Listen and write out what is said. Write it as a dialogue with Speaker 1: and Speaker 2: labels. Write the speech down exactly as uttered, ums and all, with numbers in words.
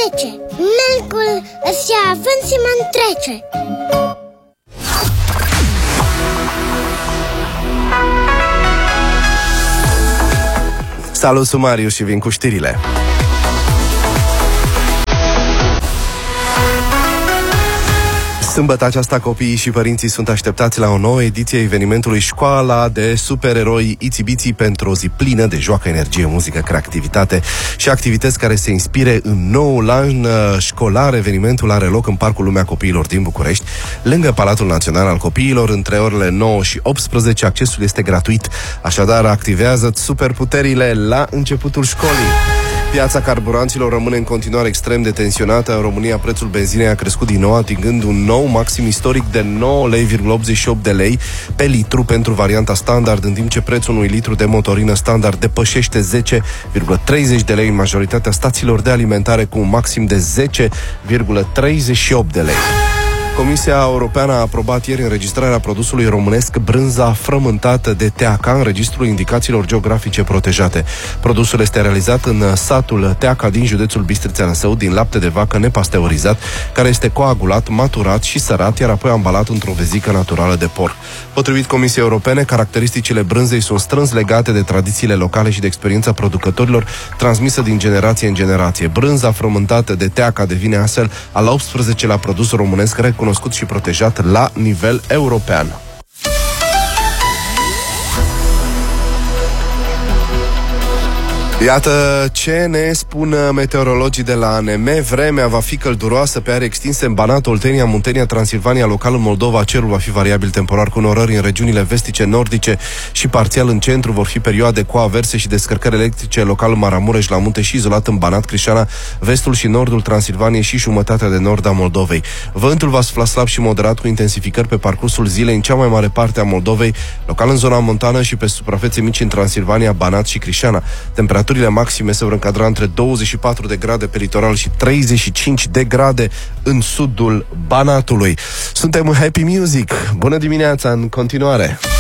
Speaker 1: trece, melcul îți ia având și mă întrece.
Speaker 2: Salut, Sumariu, și vin cu știrile. Sâmbătă aceasta, copiii și părinții sunt așteptați la o nouă ediție a evenimentului Școala de Supereroi Itsy Bitsy, pentru o zi plină de joacă, energie, muzică, creativitate și activități care se inspire în noul an școlar. Evenimentul are loc în Parcul Lumea Copiilor din București, lângă Palatul Național al Copiilor, între orele nouă și optsprezece. Accesul este gratuit, așadar activează superputerile la începutul școlii. Piața carburanților rămâne în continuare extrem de tensionată. În România, prețul benzinei a crescut din nou, atingând un nou maxim istoric de nouă virgulă optzeci și opt de lei pe litru pentru varianta standard, în timp ce prețul unui litru de motorină standard depășește zece virgulă treizeci de lei în majoritatea stațiilor de alimentare, cu un maxim de zece virgulă treizeci și opt de lei. Comisia Europeană a aprobat ieri înregistrarea produsului românesc brânza frământată de Teaca în registrul indicațiilor geografice protejate. Produsul este realizat în satul Teaca din județul Bistrița-Năsăud din lapte de vacă nepasteurizat, care este coagulat, maturat și sărat, iar apoi ambalat într-o vezică naturală de porc. Potrivit Comisiei Europene, caracteristicile brânzei sunt strâns legate de tradițiile locale și de experiența producătorilor, transmisă din generație în generație. Brânza frământată de Teaca devine astfel al optsprezecelea produs românesc recunoscut și protejat la nivel european. Iată ce ne spun meteorologii de la A N M. Vremea va fi călduroasă pe are extinse în Banat, Oltenia, Muntenia, Transilvania, local în Moldova. Cerul va fi variabil temporar cu norări în regiunile vestice, nordice și parțial în centru. Vor fi perioade cu averse și descărcări electrice, local în Maramureș, la munte și izolat în Banat, Crișana, vestul și nordul Transilvaniei și jumătatea de nord a Moldovei. Vântul va sufla slab și moderat, cu intensificări pe parcursul zilei în cea mai mare parte a Moldovei, local în zona montană și pe suprafețe mici în Transilvania, Banat și Crișana. Temperaturile maxime se vor încadra între douăzeci și patru de grade pe litoral și treizeci și cinci de grade în sudul Banatului. Suntem în Happy Music. Bună dimineața în continuare!